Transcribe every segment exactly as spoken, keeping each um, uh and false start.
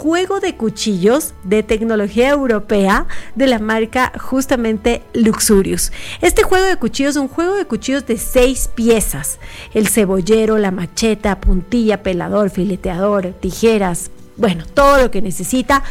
juego de cuchillos de tecnología europea de la marca justamente Luxurious. Este juego de cuchillos es un juego de cuchillos de seis piezas: el cebollero, la macheta, puntilla, pelador, fileteador, tijeras, bueno, todo lo que necesita.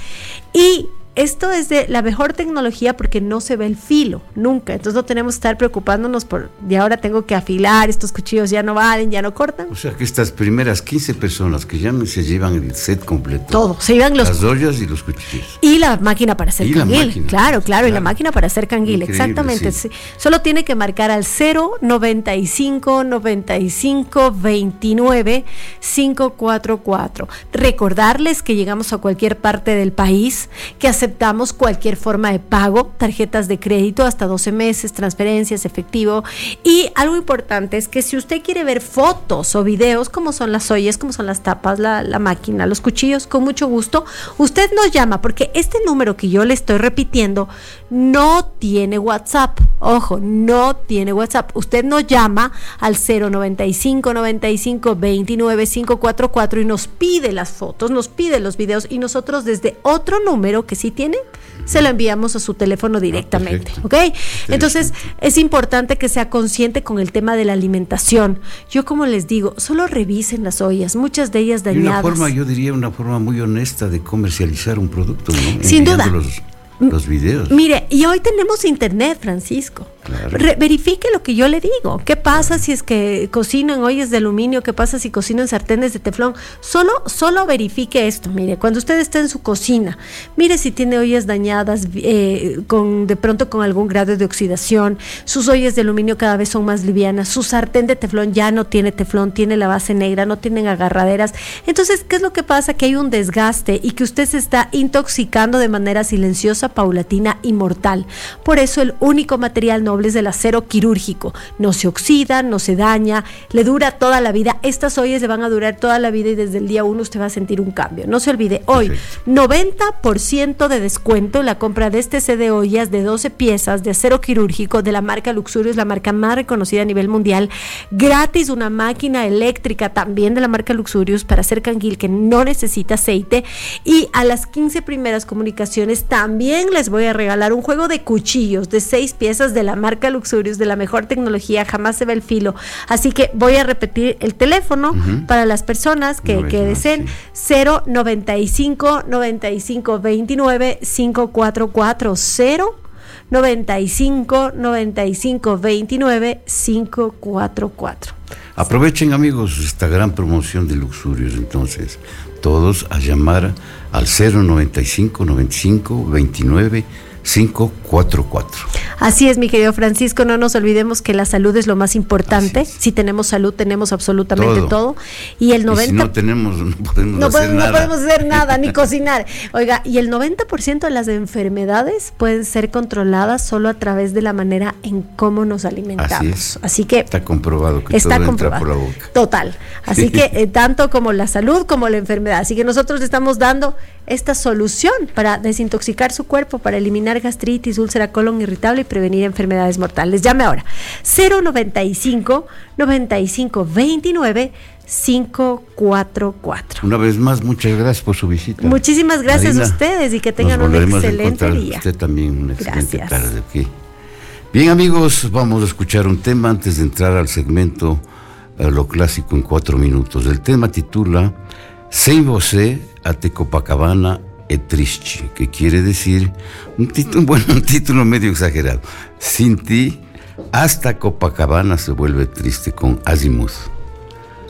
Y esto es de la mejor tecnología porque no se ve el filo, nunca. Entonces no tenemos que estar preocupándonos por, y ahora tengo que afilar, estos cuchillos ya no valen, ya no cortan. O sea que estas primeras quince personas que llamen se llevan el set completo. Todo, se llevan los... Las ollas y los cuchillos. Y la máquina para hacer y canguil. Máquina, claro, claro, claro, y la máquina para hacer canguil, increíble, exactamente. sí. Solo tiene que marcar al cero noventa y cinco, noventa y cinco, veintinueve, quinientos cuarenta y cuatro. Recordarles que llegamos a cualquier parte del país, que aceptamos cualquier forma de pago, tarjetas de crédito hasta doce meses, transferencias, efectivo. Y algo importante es que si usted quiere ver fotos o videos, como son las ollas, como son las tapas, la, la máquina, los cuchillos, con mucho gusto, usted nos llama, porque este número que yo le estoy repitiendo no tiene WhatsApp. Ojo, no tiene WhatsApp. Usted nos llama al cero noventa y cinco, noventa y cinco, veintinueve, quinientos cuarenta y cuatro y nos pide las fotos, nos pide los videos, y nosotros desde otro número que sí tiene, se lo enviamos a su teléfono directamente, ah, ¿ok? Entonces es importante que sea consciente con el tema de la alimentación. Yo, como les digo, solo revisen las ollas, muchas de ellas dañadas. Y una forma, yo diría, una forma muy honesta de comercializar un producto, ¿no? Sin duda. Los, los videos. Mire, y hoy tenemos internet, Francisco. Claro. Re- verifique lo que yo le digo. ¿Qué pasa si es que cocino en ollas de aluminio? ¿Qué pasa si cocino en sartenes de teflón? Solo, solo verifique esto. Mire, cuando usted está en su cocina, mire si tiene ollas dañadas, eh, con de pronto con algún grado de oxidación. Sus ollas de aluminio cada vez son más livianas. Su sartén de teflón ya no tiene teflón, tiene la base negra, no tienen agarraderas. Entonces, ¿qué es lo que pasa? Que hay un desgaste y que usted se está intoxicando de manera silenciosa, paulatina y mortal. Por eso el único material noble es el acero quirúrgico. No se oxida, no se daña, le dura toda la vida. Estas ollas le van a durar toda la vida y desde el día uno usted va a sentir un cambio. No se olvide, hoy perfecto, noventa por ciento de descuento en la compra de este set de ollas de doce piezas de acero quirúrgico de la marca Luxurious, la marca más reconocida a nivel mundial. Gratis una máquina eléctrica también de la marca Luxurious para hacer canguil que no necesita aceite. Y a las quince primeras comunicaciones también les voy a regalar un juego de cuchillos de seis piezas de la marca Luxurious, de la mejor tecnología, jamás se ve el filo. Así que voy a repetir el teléfono uh-huh, para las personas que, no que deseen, sí. cero noventa y cinco, noventa y cinco, veintinueve, quinientos cuarenta y cuatro, cero noventa y cinco, noventa y cinco, veintinueve, quinientos cuarenta y cuatro. Aprovechen, amigos, esta gran promoción de Luxurious. Entonces, todos a llamar al cero noventa y cinco, noventa y cinco, veintinueve, quinientos cuarenta y cuatro. Así es, mi querido Francisco, no nos olvidemos que la salud es lo más importante. Si tenemos salud, tenemos absolutamente todo. todo. Y el noventa por ciento... Y si no tenemos, no podemos no hacer podemos, nada. No podemos hacer nada, ni cocinar. Oiga, y el noventa por ciento de las enfermedades pueden ser controladas solo a través de la manera en cómo nos alimentamos. Así es. Así que está comprobado que está todo comprobado. entra por la boca. Total. Así sí. que eh, tanto como la salud como la enfermedad. Así que nosotros le estamos dando esta solución para desintoxicar su cuerpo, para eliminar gastritis, úlcera, colon irritable y prevenir enfermedades mortales. Llame ahora cero noventa y cinco, noventa y cinco, veintinueve, quinientos cuarenta y cuatro. Una vez más, muchas gracias por su visita. Muchísimas gracias Marina, a ustedes y que tengan un excelente día. Usted también una excelente gracias. tarde aquí. Bien, amigos, vamos a escuchar un tema antes de entrar al segmento uh, Lo Clásico en cuatro minutos. El tema titula Sem você até Copacabana é triste, que quiere decir un título, bueno, un título medio exagerado. Sin ti hasta Copacabana se vuelve triste, con Azimuth.